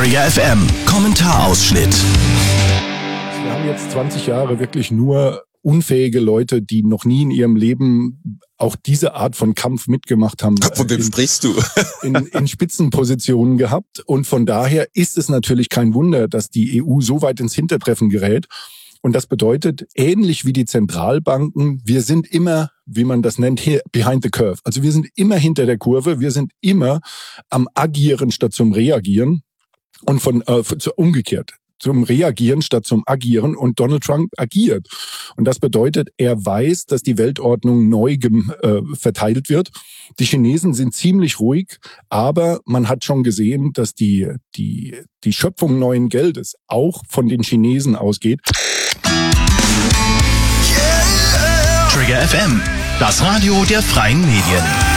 Trigger FM, Kommentarausschnitt. Wir haben jetzt 20 Jahre wirklich nur unfähige Leute, die noch nie in ihrem Leben auch diese Art von Kampf mitgemacht haben. Von wem sprichst du? in Spitzenpositionen gehabt. Und von daher ist es natürlich kein Wunder, dass die EU so weit ins Hintertreffen gerät. Und das bedeutet, ähnlich wie die Zentralbanken, wir sind immer, wie man das nennt, hier behind the curve. Also wir sind immer hinter der Kurve, wir sind immer am Agieren statt zum Reagieren und umgekehrt. Zum Reagieren statt zum Agieren, und Donald Trump agiert. Und das bedeutet, er weiß, dass die Weltordnung neu verteilt wird. Die Chinesen sind ziemlich ruhig, aber man hat schon gesehen, dass die Schöpfung neuen Geldes auch von den Chinesen ausgeht. Trigger FM, das Radio der freien Medien.